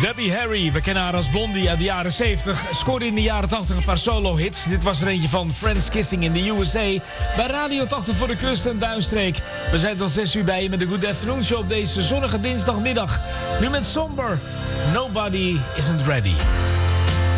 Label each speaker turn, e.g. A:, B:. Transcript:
A: Debbie Harry, we kennen haar als Blondie uit de jaren 70. Scoorde in de jaren 80 een paar solo-hits. Dit was er eentje van Friends Kissing in the USA. Bij Radio 80 voor de kust en Duinstreek. We zijn tot 6 uur bij je met de Good Afternoon Show op deze zonnige dinsdagmiddag. Nu met Somber. Nobody Isn't Ready.